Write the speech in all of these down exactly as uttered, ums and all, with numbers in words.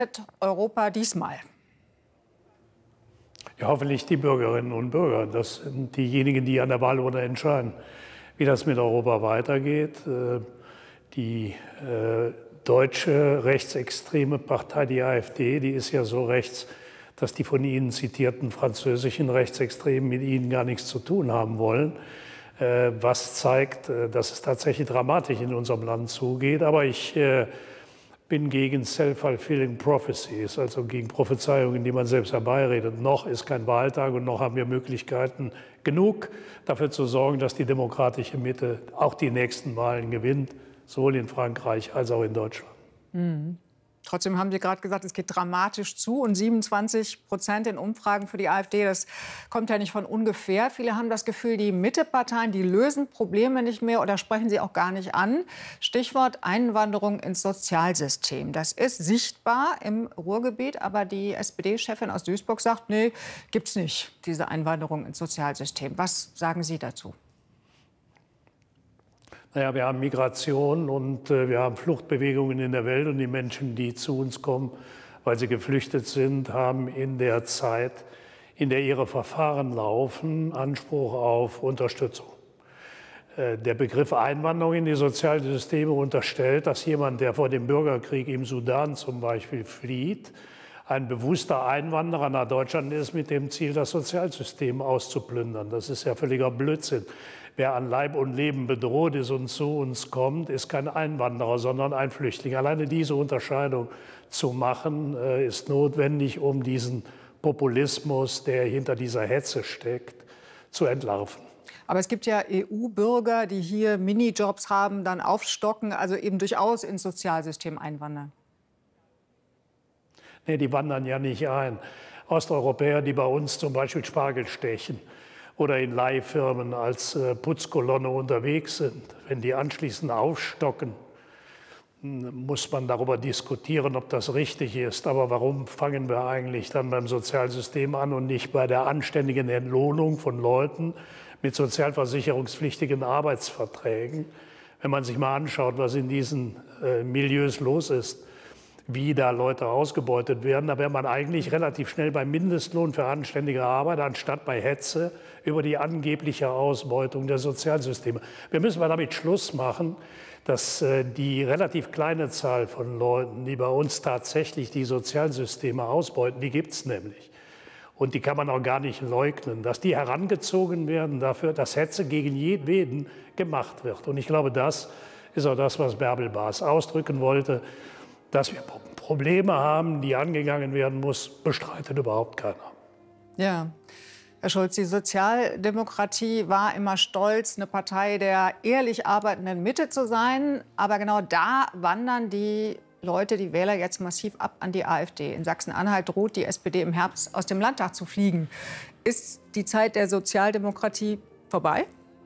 Europa diesmal? Ja, hoffentlich die Bürgerinnen und Bürger. Das sind diejenigen, die an der Wahlurne entscheiden, wie das mit Europa weitergeht. Die deutsche rechtsextreme Partei, die AfD, die ist ja so rechts, dass die von Ihnen zitierten französischen Rechtsextremen mit Ihnen gar nichts zu tun haben wollen. Was zeigt, dass es tatsächlich dramatisch in unserem Land zugeht. Aber ich bin gegen self-fulfilling prophecies, also gegen Prophezeiungen, die man selbst herbeiredet. Noch ist kein Wahltag und noch haben wir Möglichkeiten genug, dafür zu sorgen, dass die demokratische Mitte auch die nächsten Wahlen gewinnt, sowohl in Frankreich als auch in Deutschland. Mhm. Trotzdem haben Sie gerade gesagt, es geht dramatisch zu. Und siebenundzwanzig Prozent in Umfragen für die AfD, das kommt ja nicht von ungefähr. Viele haben das Gefühl, die Mitteparteien, die lösen Probleme nicht mehr oder sprechen sie auch gar nicht an. Stichwort Einwanderung ins Sozialsystem. Das ist sichtbar im Ruhrgebiet, aber die S P D-Chefin aus Duisburg sagt, nee, gibt's nicht, diese Einwanderung ins Sozialsystem. Was sagen Sie dazu? Naja, wir haben Migration und äh, wir haben Fluchtbewegungen in der Welt und die Menschen, die zu uns kommen, weil sie geflüchtet sind, haben in der Zeit, in der ihre Verfahren laufen, Anspruch auf Unterstützung. Äh, der Begriff Einwanderung in die Sozialsysteme unterstellt, dass jemand, der vor dem Bürgerkrieg im Sudan zum Beispiel flieht, ein bewusster Einwanderer nach Deutschland ist mit dem Ziel, das Sozialsystem auszuplündern. Das ist ja völliger Blödsinn. Wer an Leib und Leben bedroht ist und zu uns kommt, ist kein Einwanderer, sondern ein Flüchtling. Alleine diese Unterscheidung zu machen, ist notwendig, um diesen Populismus, der hinter dieser Hetze steckt, zu entlarven. Aber es gibt ja E U-Bürger, die hier Minijobs haben, dann aufstocken, also eben durchaus ins Sozialsystem einwandern. Nee, die wandern ja nicht ein. Osteuropäer, die bei uns zum Beispiel Spargel stechen oder in Leihfirmen als Putzkolonne unterwegs sind, wenn die anschließend aufstocken, muss man darüber diskutieren, ob das richtig ist. Aber warum fangen wir eigentlich dann beim Sozialsystem an und nicht bei der anständigen Entlohnung von Leuten mit sozialversicherungspflichtigen Arbeitsverträgen? Wenn man sich mal anschaut, was in diesen äh, Milieus los ist, wie da Leute ausgebeutet werden, da wäre man eigentlich relativ schnell beim Mindestlohn für anständige Arbeit, anstatt bei Hetze über die angebliche Ausbeutung der Sozialsysteme. Wir müssen mal damit Schluss machen, dass äh, die relativ kleine Zahl von Leuten, die bei uns tatsächlich die Sozialsysteme ausbeuten, die gibt es nämlich. Und die kann man auch gar nicht leugnen, dass die herangezogen werden dafür, dass Hetze gegen jeden gemacht wird. Und ich glaube, das ist auch das, was Bärbel Baas ausdrücken wollte. Dass wir Probleme haben, die angegangen werden muss, bestreitet überhaupt keiner. Ja, Herr Schulz, die Sozialdemokratie war immer stolz, eine Partei der ehrlich arbeitenden Mitte zu sein. Aber genau da wandern die Leute, die Wähler jetzt massiv ab an die AfD. In Sachsen-Anhalt droht die S P D im Herbst aus dem Landtag zu fliegen. Ist die Zeit der Sozialdemokratie vorbei?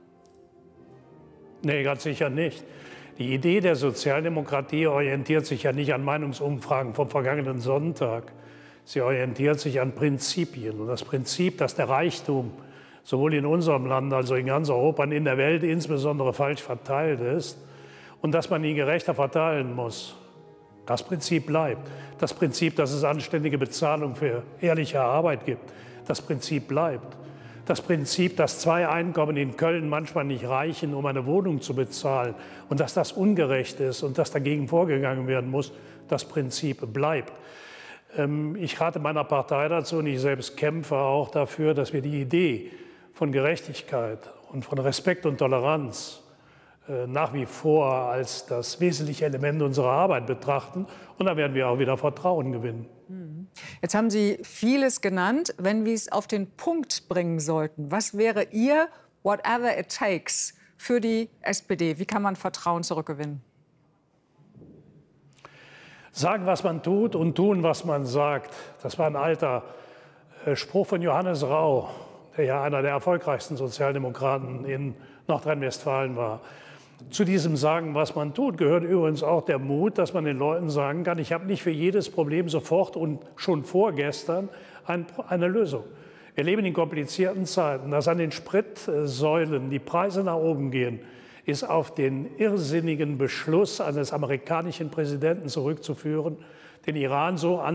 Nee, ganz sicher nicht. Die Idee der Sozialdemokratie orientiert sich ja nicht an Meinungsumfragen vom vergangenen Sonntag. Sie orientiert sich an Prinzipien. Und das Prinzip, dass der Reichtum sowohl in unserem Land als auch in ganz Europa und in der Welt insbesondere falsch verteilt ist und dass man ihn gerechter verteilen muss, das Prinzip bleibt. Das Prinzip, dass es anständige Bezahlung für ehrliche Arbeit gibt, das Prinzip bleibt. Das Prinzip, dass zwei Einkommen in Köln manchmal nicht reichen, um eine Wohnung zu bezahlen und dass das ungerecht ist und dass dagegen vorgegangen werden muss, das Prinzip bleibt. Ich rate meiner Partei dazu und ich selbst kämpfe auch dafür, dass wir die Idee von Gerechtigkeit und von Respekt und Toleranz nach wie vor als das wesentliche Element unserer Arbeit betrachten. Und da werden wir auch wieder Vertrauen gewinnen. Jetzt haben Sie vieles genannt. Wenn wir es auf den Punkt bringen sollten, was wäre Ihr whatever it takes für die S P D? Wie kann man Vertrauen zurückgewinnen? Sagen, was man tut und tun, was man sagt. Das war ein alter Spruch von Johannes Rau, der ja einer der erfolgreichsten Sozialdemokraten in Nordrhein-Westfalen war. Zu diesem Sagen, was man tut, gehört übrigens auch der Mut, dass man den Leuten sagen kann, ich habe nicht für jedes Problem sofort und schon vorgestern ein, eine Lösung. Wir leben in komplizierten Zeiten. Dass an den Spritsäulen die Preise nach oben gehen, ist auf den irrsinnigen Beschluss eines amerikanischen Präsidenten zurückzuführen, den Iran so an